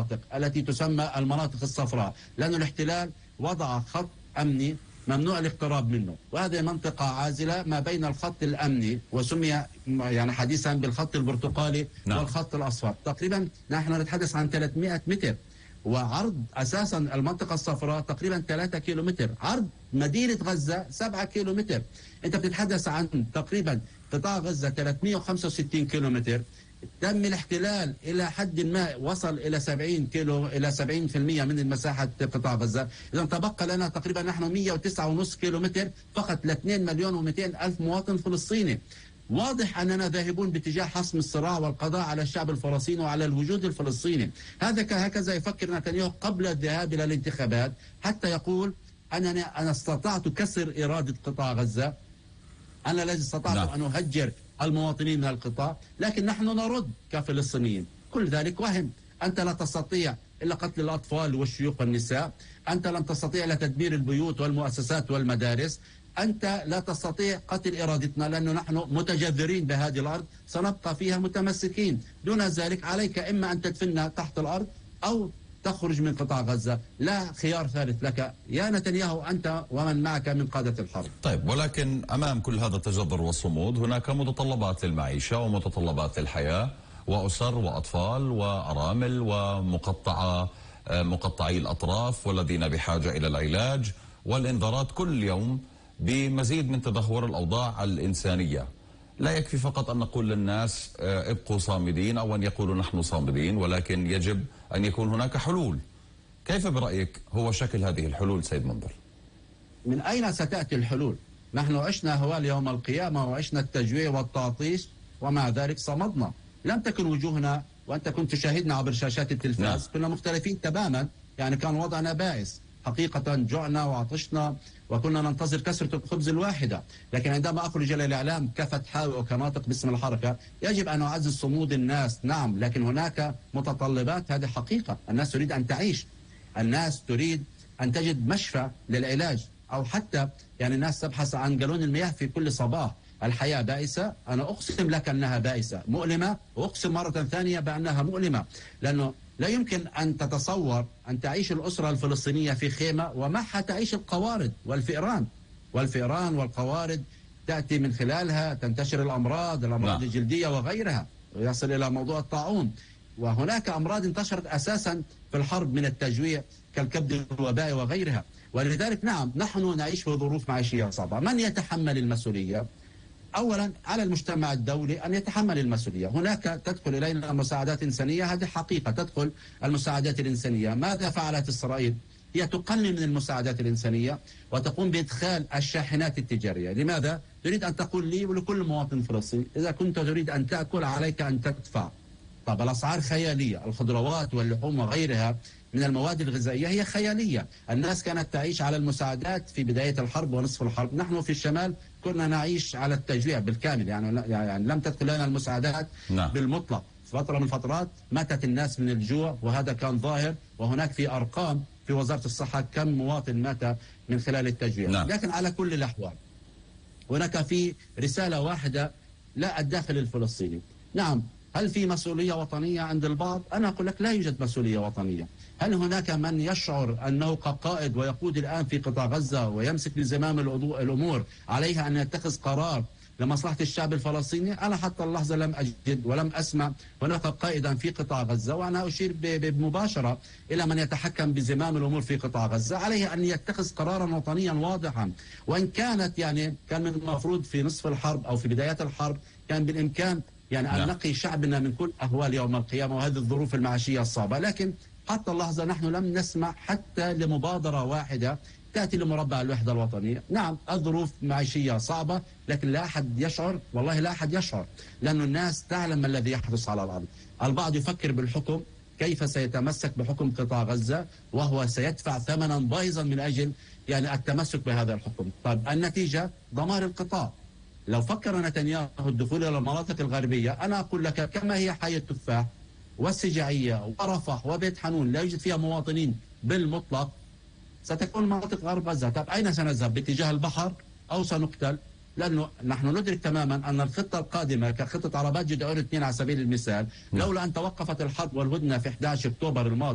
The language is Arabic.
المناطق التي تسمى المناطق الصفراء، لأن الاحتلال وضع خط أمني ممنوع الاقتراب منه، وهذه منطقة عازلة ما بين الخط الأمني وسمي يعني حديثا بالخط البرتقالي والخط الأصفر. تقريبا نحن نتحدث عن 300 متر، وعرض أساسا المنطقة الصفراء تقريبا 3 كيلومتر، عرض مدينة غزة 7 كيلومتر. أنت بتتحدث عن تقريبا قطاع غزة 365 كيلومتر، تم الاحتلال إلى حد ما وصل إلى 70 كيلو، إلى 70% من مساحة قطاع غزة. إذا تبقى لنا تقريبا نحن 109.5 كيلومتر فقط ل 2 مليون و200 ألف مواطن فلسطيني. واضح أننا ذاهبون باتجاه حسم الصراع والقضاء على الشعب الفلسطيني وعلى الوجود الفلسطيني. هكذا يفكر نتنياهو قبل الذهاب إلى الانتخابات، حتى يقول أنا استطعت كسر إرادة قطاع غزة، أنا الذي استطعت أن أهجر المواطنين من القطاع، لكن نحن نرد كفلسطينيين. كل ذلك وهم. أنت لا تستطيع إلا قتل الأطفال والشيوخ والنساء، أنت لم تستطيع إلا تدمير البيوت والمؤسسات والمدارس، أنت لا تستطيع قتل إرادتنا، لأنه نحن متجذرين بهذه الأرض، سنبقى فيها متمسكين. دون ذلك عليك إما أن تدفننا تحت الأرض أو تخرج من قطاع غزة، لا خيار ثالث لك يا نتنياهو أنت ومن معك من قادة الحرب. طيب، ولكن أمام كل هذا التجذر والصمود هناك متطلبات للمعيشة ومتطلبات للحياة، وأسر وأطفال وأرامل مقطعي الأطراف والذين بحاجة إلى العلاج، والإنذارات كل يوم بمزيد من تدهور الأوضاع الإنسانية. لا يكفي فقط أن نقول للناس ابقوا صامدين أو أن يقولوا نحن صامدين، ولكن يجب أن يكون هناك حلول. كيف برأيك هو شكل هذه الحلول سيد منذر؟ من أين ستأتي الحلول؟ نحن عشنا هوال يوم القيامة وعشنا التجويع والتعطيش، ومع ذلك صمدنا. لم تكن وجوهنا، وأنت كنت تشاهدنا عبر شاشات التلفاز، كنا مختلفين تماما. يعني كان وضعنا بائس حقيقة، جعنا وعطشنا وكنا ننتظر كسرة الخبز الواحدة. لكن عندما أخرج إلى الإعلام كفتحاوي وكناطق باسم الحركة، يجب أن أعزز صمود الناس. نعم، لكن هناك متطلبات، هذه حقيقة. الناس تريد أن تعيش، الناس تريد أن تجد مشفى للعلاج، أو حتى يعني الناس تبحث عن جالون المياه في كل صباح. الحياة بائسة، أنا أقسم لك أنها بائسة مؤلمة، وأقسم مرة ثانية بأنها مؤلمة، لأنه لا يمكن أن تتصور أن تعيش الأسرة الفلسطينية في خيمة ومعها تعيش القوارض والفئران والقوارض تأتي من خلالها تنتشر الأمراض الجلدية وغيرها، ويصل إلى موضوع الطاعون. وهناك أمراض انتشرت أساسا في الحرب من التجويع كالكبد الوبائي وغيرها. ولذلك نعم، نحن نعيش في ظروف معيشية صعبة. من يتحمل المسؤولية؟ أولا على المجتمع الدولي أن يتحمل المسؤولية. هناك تدخل إلينا مساعدات إنسانية، هذه حقيقة، تدخل المساعدات الإنسانية. ماذا فعلت إسرائيل؟ هي تقلل من المساعدات الإنسانية وتقوم بإدخال الشاحنات التجارية. لماذا؟ تريد أن تقول لي ولكل مواطن فلسطيني إذا كنت تريد أن تأكل عليك أن تدفع. طب الأسعار خيالية، الخضروات واللحوم وغيرها من المواد الغذائية هي خيالية. الناس كانت تعيش على المساعدات في بداية الحرب ونصف الحرب. نحن في الشمال كنا نعيش على التجويع بالكامل، يعني لم تدخل لنا المساعدات بالمطلق. فترة من الفترات ماتت الناس من الجوع، وهذا كان ظاهر، وهناك في أرقام في وزارة الصحة كم مواطن مات من خلال التجويع. لكن على كل الأحوال هناك في رسالة واحدة، لا الداخل الفلسطيني. نعم، هل في مسؤولية وطنية عند البعض؟ أنا أقول لك لا يوجد مسؤولية وطنية. هل هناك من يشعر أنه كقائد ويقود الآن في قطاع غزة ويمسك بزمام الأمور عليها أن يتخذ قرار لمصلحة الشعب الفلسطيني؟ أنا حتى اللحظة لم أجد ولم أسمع هناك قائدا في قطاع غزة. وأنا أشير بمباشرة إلى من يتحكم بزمام الأمور في قطاع غزة، عليه أن يتخذ قرارا وطنيا واضحا. وإن كانت كان من المفروض في نصف الحرب أو في بدايات الحرب كان بالإمكان أن نقي شعبنا من كل أهوال يوم القيامة وهذه الظروف المعيشية الصعبة. لكن حتى اللحظة نحن لم نسمع حتى لمبادرة واحدة تأتي لمربع الوحدة الوطنية. نعم، الظروف معيشية صعبة، لكن لا أحد يشعر، والله لا أحد يشعر، لأن الناس تعلم ما الذي يحدث على الأرض. البعض يفكر بالحكم، كيف سيتمسك بحكم قطاع غزة وهو سيدفع ثمنا باهظا من أجل التمسك بهذا الحكم. طيب النتيجة دمار القطاع. لو فكر نتنياهو الدخول إلى المناطق الغربية، أنا أقول لك كما هي حي التفاح والسجاعية ورفح وبيت حنون لا يوجد فيها مواطنين بالمطلق، ستكون مناطق غرب غزة. طب أين سنذهب؟ باتجاه البحر أو سنقتل؟ لأنه نحن ندرك تماما أن الخطة القادمة كخطة عربات جدعون 2 على سبيل المثال، لولا أن توقفت الحرب والهدنة في 11 أكتوبر الماضي